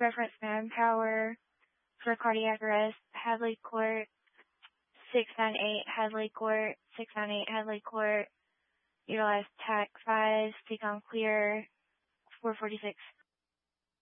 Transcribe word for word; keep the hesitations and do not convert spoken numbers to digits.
reference manpower for cardiac arrest, Hadley Court, six nine eight Hadley Court, six nine eight Hadley Court, utilize TAC five, speak on clear, four forty-six